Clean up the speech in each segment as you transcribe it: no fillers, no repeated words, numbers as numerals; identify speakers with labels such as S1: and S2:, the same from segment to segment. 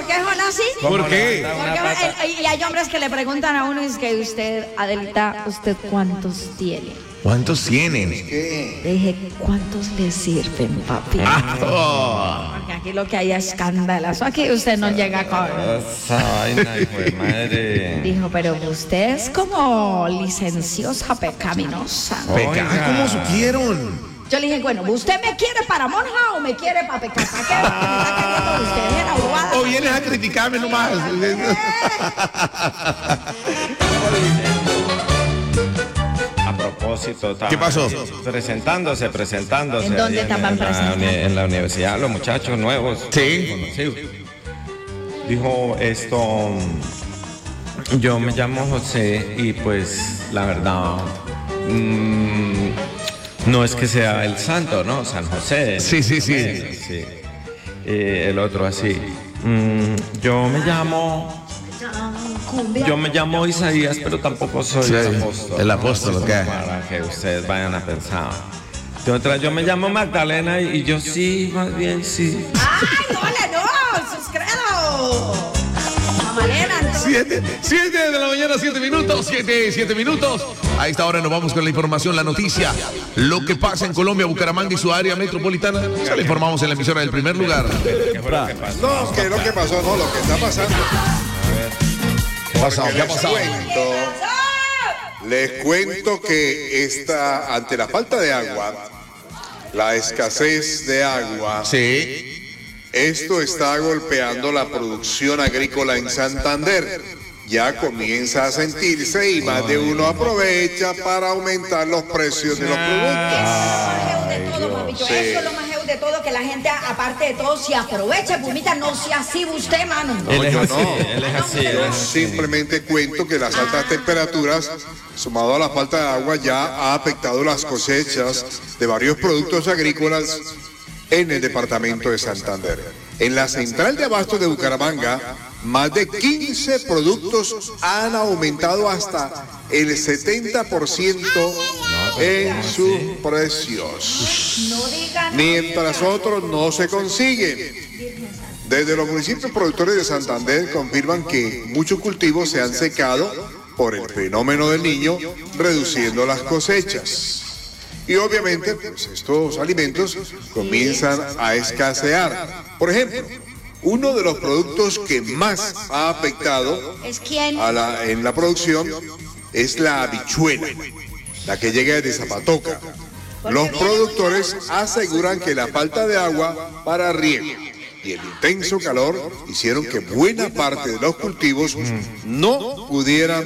S1: qué son así?
S2: ¿Por qué?
S1: Y hay hombres que le preguntan a uno, es que usted, Adelita, ¿usted cuántos tiene?
S2: ¿Cuántos tienen?
S1: Dije, ¿cuántos le sirven, papi? Porque aquí lo que hay es escándalos. Aquí usted no llega con...
S3: Esa vaina, hijo de madre.
S1: Dijo, pero usted es como licenciosa pecaminosa.
S2: ¿Cómo supieron?
S1: Yo le dije, bueno, ¿usted me quiere para monja o me quiere para pecar? ¿Para qué? ¿Me está queriendo usted? Era bobada.
S2: ¿O vienes a criticarme nomás?
S3: A propósito,
S2: ¿Qué pasó?
S3: Presentándose.
S1: ¿En dónde estaban presentando?
S3: En la universidad, los muchachos nuevos.
S2: Sí.
S3: Conocidos. Dijo esto, yo me llamo José y pues la verdad, no es que sea el santo, ¿no? San José.
S2: Sí.
S3: Sí. El otro así. Yo me llamo Isaías, pero tampoco soy el apóstol.
S2: El apóstol,
S3: ¿no?
S2: ¿ok?
S3: Para que ustedes vayan a pensar. De otra, yo me llamo Magdalena y yo sí, más bien sí.
S1: ¡Ay, no! ¡Sus credos! Mamalena, entonces.
S2: 7 de la mañana, 7 minutos. 7 minutos. A esta hora nos vamos con la información, la noticia. Lo que pasa en Colombia, Bucaramanga y su área metropolitana. Se lo informamos en la emisora del primer lugar.
S3: ¿Qué fue lo que pasó?
S4: No, que lo que pasó, no, lo que está pasando.
S2: ¿Qué ha pasado?
S4: Porque les cuento que ante la falta de agua, la escasez de agua,
S2: Sí.
S4: esto está golpeando la producción agrícola en Santander. Ya comienza a sentirse y más de uno aprovecha para aumentar los precios de los productos. Sí.
S1: Eso es lo más heavy de todo, que la gente, aparte de todo, se aprovecha. Pumita, no sea así usted, mano.
S3: Él es
S4: yo
S3: así,
S4: no.
S3: él es así.
S4: Simplemente cuento que las altas temperaturas, sumado a la falta de agua, ya ha afectado las cosechas de varios productos agrícolas en el departamento de Santander. En la central de abastos de Bucaramanga, más de 15 productos han aumentado hasta el 70% en sus precios.
S1: No digan.
S4: Mientras otros no se consiguen. Desde los municipios productores de Santander confirman que muchos cultivos se han secado por el fenómeno del Niño, reduciendo las cosechas. Y obviamente, pues, estos alimentos comienzan a escasear. Por ejemplo, uno de los productos que más ha afectado
S1: ¿Es quién?
S4: en la producción es la habichuela, la que llega desde Zapatoca. Los productores aseguran que la falta de agua para riego y el intenso calor hicieron que buena parte de los cultivos no pudieran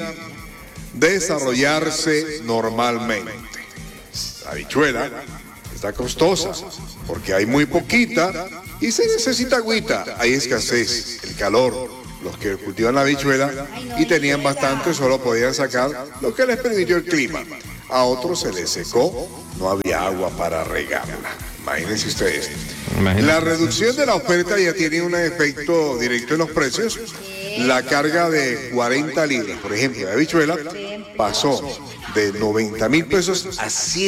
S4: desarrollarse normalmente. La habichuela está costosa porque hay muy poquita y se necesita agüita. Hay escasez, el calor. Los que cultivan la habichuela y tenían bastante solo podían sacar lo que les permitió el clima. A otros se les secó, no había agua para regarla. Imagínense ustedes. La reducción de la oferta ya tiene un efecto directo en los precios. La carga de 40 libras, por ejemplo, de habichuela, pasó de 90.000 pesos a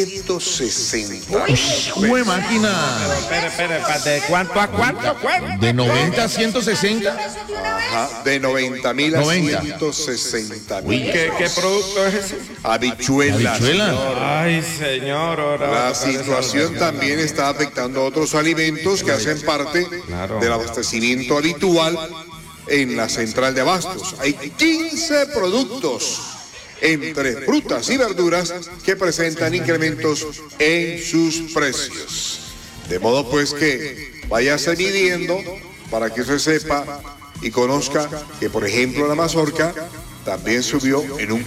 S4: 160.
S2: ¡Jue máquina!
S3: Espere, ¿de cuánto a cuánto?
S2: ¿De 90 a 160?
S4: Ajá, de 90.000 a
S2: 90.
S4: 160.000.
S3: ¿Qué producto es ese?
S4: Habichuelas.
S2: ¿Habichuela?
S3: Ay, señor, ahora
S4: La situación también está afectando a otros alimentos que hacen parte del abastecimiento habitual en la central de abastos. Hay 15 productos entre frutas y verduras que presentan incrementos en sus precios. De modo pues que váyase midiendo para que usted sepa y conozca que, por ejemplo, la mazorca también subió en un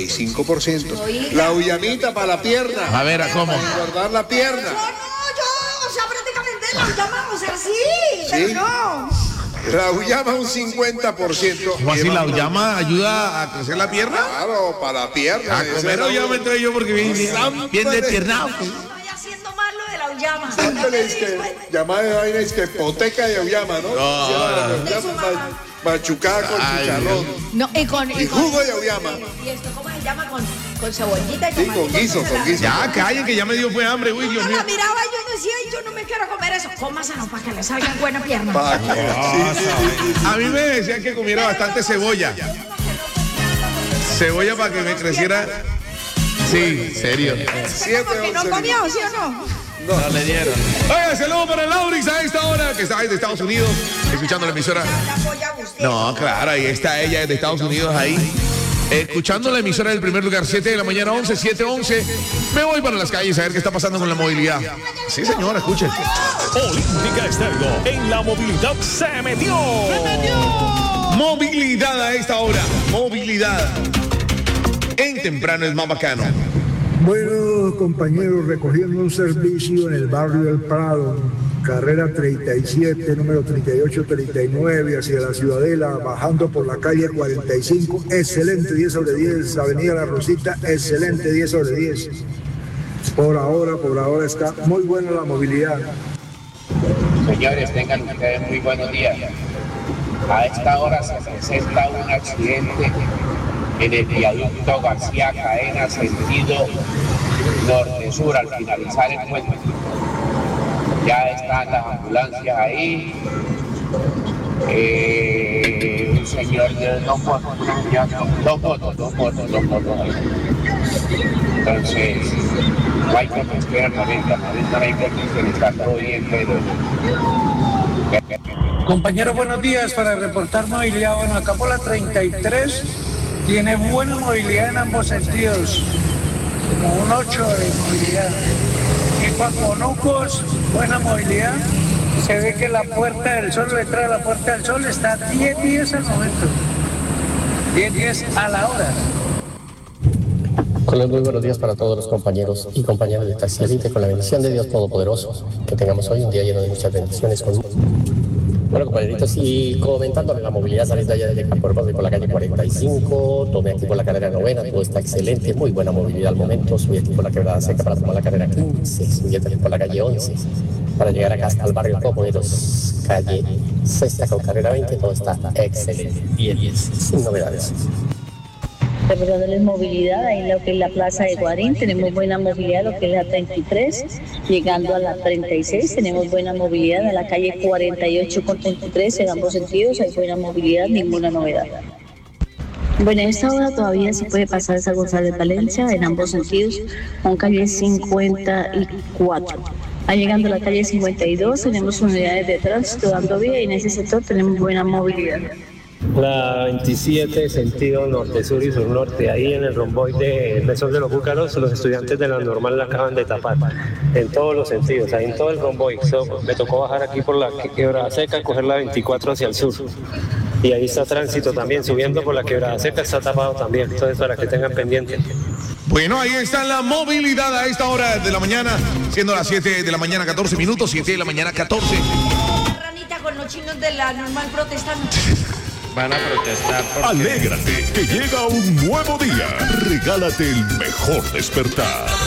S4: 45%. La uyamita para la pierna.
S2: A ver, ¿a cómo?
S4: Guardar la pierna.
S1: O sea, prácticamente la llamamos así, pero
S4: Sí.
S1: no.
S4: La uyama un 50%.
S2: ¿Cómo así la uyama ayuda a crecer la pierna?
S4: Claro, para la pierna.
S2: A comer uyama entré yo porque bien despiernado.
S1: Estoy haciendo mal lo de la uyama.
S4: Es que llamada de vaina es que poteca de uyama, ¿no? Machucada con chicharrón.
S1: No,
S4: Y jugo de uyama.
S1: ¿Y esto cómo se llama? Con con cebollita y
S4: Sí,
S1: tomate.
S4: con guiso.
S2: Ya, callen, que ya me dio fue hambre, uy, Dios
S1: Yo
S2: mío.
S1: la miraba y yo decía, "Ay, yo no me quiero comer eso. Cómaselo para que le salgan buenas piernas.
S2: A mí me decían que comiera bastante cebolla. Cebolla para que me creciera. Sí, serio.
S1: Pero porque no comió, ¿sí o no?
S3: No le dieron.
S2: Oiga, saludos para Laurix a esta hora, que está desde Estados Unidos, escuchando la emisora. No, claro, ahí está ella desde Estados Unidos, ahí. Escuchando la emisora del primer lugar, 7 de la mañana, 11, 7:11. Me voy para las calles a ver qué está pasando con la movilidad. Sí, señora, escuche.
S5: Olímpica Estéreo en la movilidad se metió.
S2: Movilidad a esta hora. Movilidad. En temprano es más bacano.
S6: Bueno, compañeros, recogiendo un servicio en el barrio del Prado, carrera 37, número 3839, hacia la Ciudadela, bajando por la calle 45, excelente 10 sobre 10, avenida La Rosita, excelente 10 sobre 10. Por ahora está muy buena la movilidad.
S7: Señores, tengan ustedes muy buenos días. A esta hora se presenta un accidente en el viaducto García Cadena, sentido norte-sur, al finalizar el puente. Ya están las ambulancias ahí. Un señor de dos motos ahí. Entonces, no hay que esperar 90 minutos, está todo bien, pero...
S8: Compañeros, buenos días. Para reportar movilidad, bueno, acá por la 33 tiene buena movilidad en ambos sentidos, como un 8 de movilidad. Y para Conucos, buena movilidad. Se ve que la Puerta del Sol, la entrada de la Puerta del Sol está 10 al momento, 10 a la hora.
S9: Con los muy buenos días para todos los compañeros y compañeras de Taxi Elite, con la bendición de Dios Todopoderoso, que tengamos hoy un día lleno de muchas bendiciones. Bueno, compañeritos, y comentándole la movilidad, saliendo allá de Campo Hermoso por la calle 45, tomé aquí por la carrera 9, todo está excelente, muy buena movilidad al momento, subí aquí por la quebrada seca para tomar la carrera 15, subí aquí por la calle 11, para llegar acá hasta el barrio Comuneros, calle 6 con carrera 20, todo está excelente, bien, sin novedades.
S10: Reportándoles movilidad, ahí en lo que es la plaza de Guarín, tenemos buena movilidad, lo que es la 33, llegando a la 36, tenemos buena movilidad, a la calle 48 con 33, en ambos sentidos, hay buena movilidad, ninguna novedad. Bueno, en esta hora todavía se puede pasar a San González Valencia, en ambos sentidos, con calle 54. Ahí llegando a la calle 52, tenemos unidades de tránsito dando vía y en ese sector tenemos buena movilidad.
S11: La 27, sentido norte-sur y sur-norte, ahí en el romboide de Mesón de los Búcaros, los estudiantes de la normal la acaban de tapar, en todos los sentidos, ahí en todo el romboide. Me tocó bajar aquí por la quebrada seca, coger la 24 hacia el sur. Y ahí está tránsito también, subiendo por la quebrada seca, está tapado también, entonces para que tengan pendiente.
S2: Bueno, ahí está la movilidad a esta hora de la mañana, siendo las 7 de la mañana 14 minutos, 7 de la mañana 14.
S1: Ranita con los chinos de la normal protestando.
S3: Van a protestar porque...
S5: Alégrate, que llega un nuevo día. Regálate el mejor despertar.